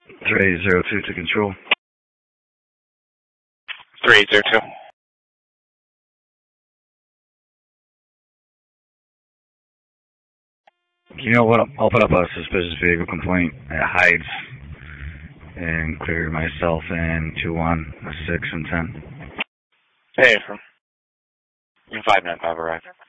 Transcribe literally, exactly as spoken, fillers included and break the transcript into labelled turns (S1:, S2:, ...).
S1: three zero two to control.
S2: three zero two.
S1: You know what? I'll put up a suspicious vehicle complaint at Heights and clear myself in two one six and ten.
S2: Hey, from five nine five arrived.